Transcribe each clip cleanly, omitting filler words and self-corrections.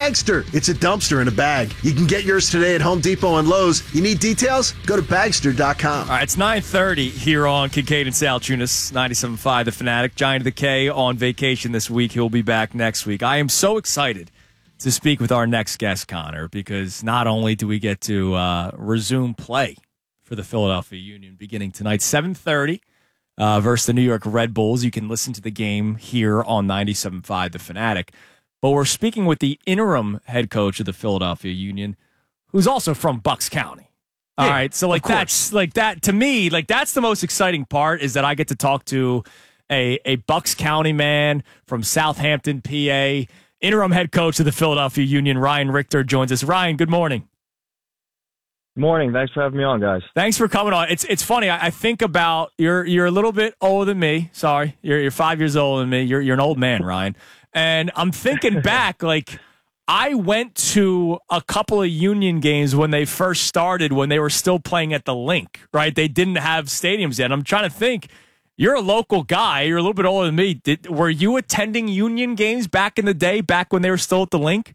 Bagster. It's a dumpster in a bag. You can get yours today at Home Depot and Lowe's. You need details? Go to Bagster.com. All right, it's 9:30 here on Kincaid and Sal Tunis, 97.5 The Fanatic. Giant of the K on vacation this week. He'll be back next week. I am so excited to speak with our next guest, Connor, because not only do we get to resume play for the Philadelphia Union beginning tonight, 7:30 versus the New York Red Bulls. You can listen to the game here on 97.5 The Fanatic. But we're speaking with the interim head coach of the Philadelphia Union, who's also from Bucks County. All right, so that's to me, that's the most exciting part, is that I get to talk to a Bucks County man from Southampton, PA. Interim head coach of the Philadelphia Union, Ryan Richter, joins us. Ryan, good morning. Morning. Thanks for having me on, guys. Thanks for coming on. It's funny. I think about you're a little bit older than me. Sorry, you're 5 years older than me. You're an old man, Ryan. And I'm thinking back, I went to a couple of Union games when they first started, when they were still playing at the Link. Right? They didn't have stadiums yet. I'm trying to think. You're a local guy. You're a little bit older than me. Were you attending Union games back in the day, back when they were still at the Link?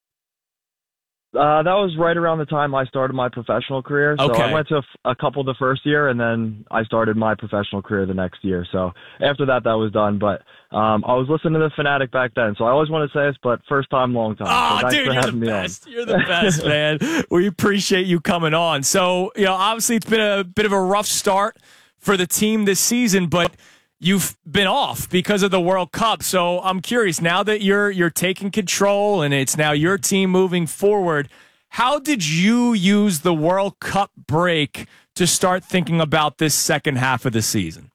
That was right around the time I started my professional career. So I went to a couple the first year, and then I started my professional career the next year. So after that was done. But I was listening to the Fanatic back then. So I always want to say this, but first time, long time. Oh, so dude, you're the best. You're the best, man. We appreciate you coming on. So, obviously it's been a bit of a rough start for the team this season, but you've been off because of the World Cup. So I'm curious, now that you're taking control and it's now your team moving forward, how did you use the World Cup break to start thinking about this second half of the season?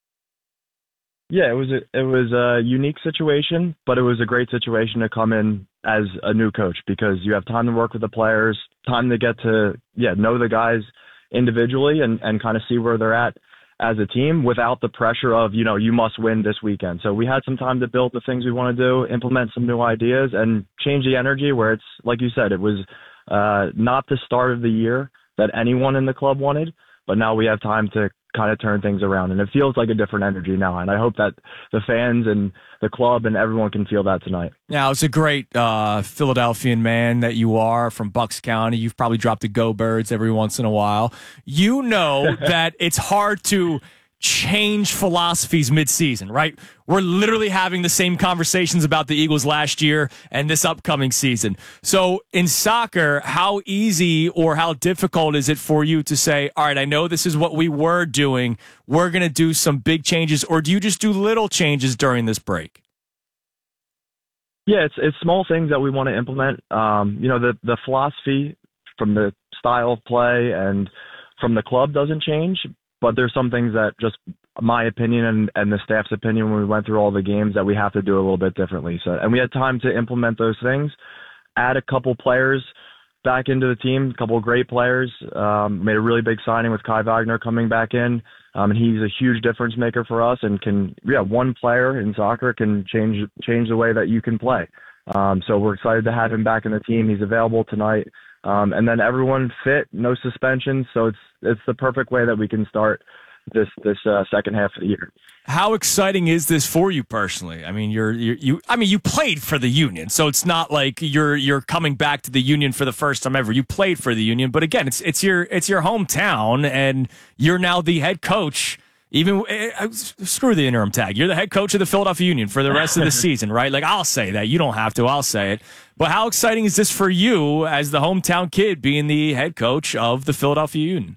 Yeah, it was a unique situation, but it was a great situation to come in as a new coach, because you have time to work with the players, time to get to know the guys individually and kind of see where they're at as a team without the pressure of, you must win this weekend. So we had some time to build the things we want to do, implement some new ideas, and change the energy where it's, like you said, it was not the start of the year that anyone in the club wanted, but now we have time to kind of turn things around. And it feels like a different energy now. And I hope that the fans and the club and everyone can feel that tonight. Now, it's a great Philadelphian man that you are from Bucks County. You've probably dropped the Go Birds every once in a while. You know that it's hard to change philosophies mid-season, right? We're literally having the same conversations about the Eagles last year and this upcoming season. So in soccer, how easy or how difficult is it for you to say, all right, I know this is what we were doing, we're going to do some big changes, or do you just do little changes during this break? Yeah, it's small things that we want to implement. The philosophy from the style of play and from the club doesn't change, but there's some things that just my opinion and the staff's opinion when we went through all the games that we have to do a little bit differently. So, and we had time to implement those things, add a couple players back into the team, a couple of great players, made a really big signing with Kai Wagner coming back in. And he's a huge difference maker for us and one player in soccer can change the way that you can play. So we're excited to have him back in the team. He's available tonight. And then everyone fit, no suspensions. So it's the perfect way that we can start this second half of the year. How exciting is this for you personally? I mean, you played for the Union, so it's not like you're coming back to the Union for the first time ever. You played for the Union, but again, it's your hometown, and you're now the head coach. Even screw the interim tag. You're the head coach of the Philadelphia Union for the rest of the season, right? I'll say that. You don't have to. I'll say it. But how exciting is this for you as the hometown kid being the head coach of the Philadelphia Union?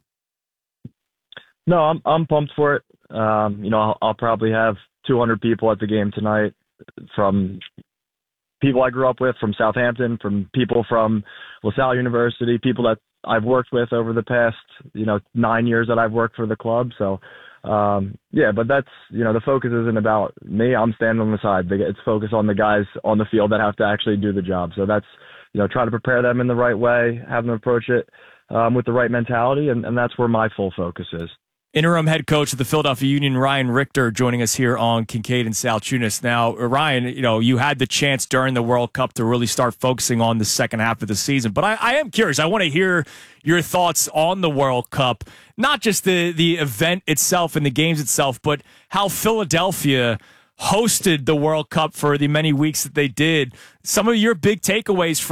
No, I'm pumped for it. I'll probably have 200 people at the game tonight, from people I grew up with from Southampton, from people from LaSalle University, people that I've worked with over the past, 9 years that I've worked for the club. So, but that's, the focus isn't about me. I'm standing on the side. It's focused on the guys on the field that have to actually do the job. So that's, try to prepare them in the right way, have them approach it with the right mentality. And that's where my full focus is. Interim head coach of the Philadelphia Union, Ryan Richter, joining us here on Kincaid and Sal Tunis. Now, Ryan, you had the chance during the World Cup to really start focusing on the second half of the season. But I am curious. I want to hear your thoughts on the World Cup, not just the event itself and the games itself, but how Philadelphia hosted the World Cup for the many weeks that they did. Some of your big takeaways